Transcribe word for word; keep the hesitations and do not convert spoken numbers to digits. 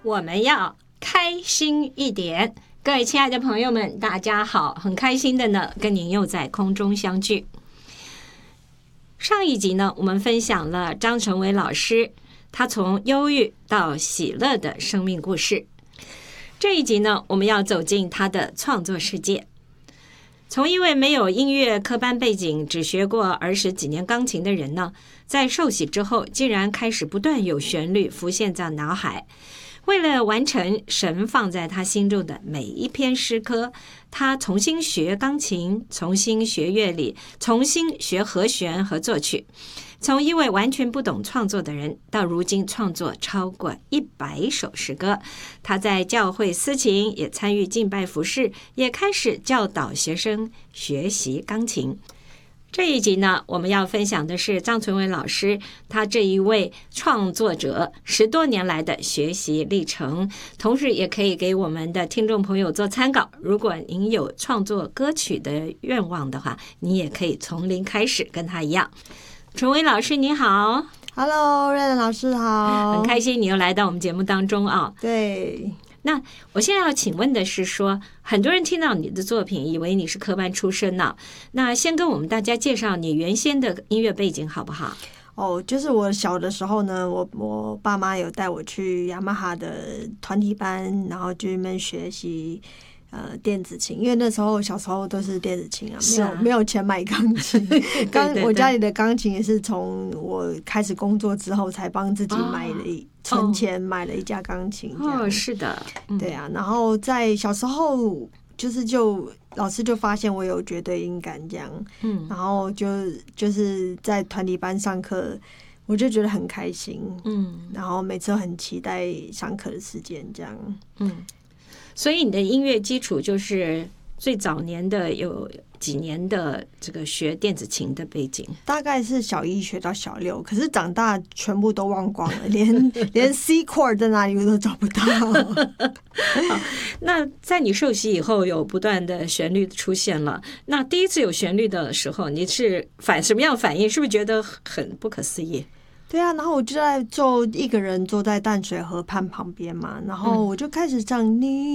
我们要开心一点。各位亲爱的朋友们，大家好，很开心的呢，跟您又在空中相聚。上一集呢，我们分享了张成伟老师他从忧郁到喜乐的生命故事。这一集呢，我们要走进他的创作世界。从一位没有音乐科班背景，只学过儿时几年钢琴的人呢，在受洗之后，竟然开始不断有旋律浮现在脑海。为了完成神放在他心中的每一篇诗歌，他重新学钢琴，重新学乐理，重新学和弦和作曲。从一位完全不懂创作的人，到如今创作超过一百首诗歌。他在教会司琴，也参与敬拜服事，也开始教导学生学习钢琴。这一集呢，我们要分享的是张纯伟老师他这一位创作者十多年来的学习历程，同时也可以给我们的听众朋友做参考。如果您有创作歌曲的愿望的话，你也可以从零开始，跟他一样。纯伟老师您好。 Hello， 瑞仁老师好， 很开心你又来到我们节目当中啊。 对， 那我现在要请问的是说，很多人听到你的作品以为你是科班出身呢、啊，那先跟我们大家介绍你原先的音乐背景好不好？ 哦，就是我小的时候呢，我我爸妈有带我去雅马哈的团体班，然后去那边学习呃电子琴，因为那时候小时候都是电子琴啊，没有、啊、没有钱买钢琴。刚我家里的钢琴也是从我开始工作之后才帮自己买了一、哦、存钱买了一架钢琴。 哦，是的、 嗯，对啊。然后在小时候就是就老师就发现我有绝对音感这样，嗯，然后就就是在团体班上课。我就觉得很开心，嗯，然后每次都很期待上课的时间，这样， 嗯，所以你的音乐基础就是最早年的有几年的这个学电子琴的背景， 大概是小一学到小六，可是长大全部都忘光了，连连 C chord 在哪里我都找不到。 好，那在你受洗以后，有不断的旋律出现了。那第一次有旋律的时候，你是反什么样的反应？是不是觉得很不可思议？ 对啊，然后我就在坐一个人坐在淡水河畔旁边嘛，然后我就开始唱你